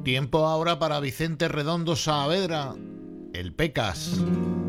Tiempo ahora para Vicente Redondo Saavedra, el Pecas.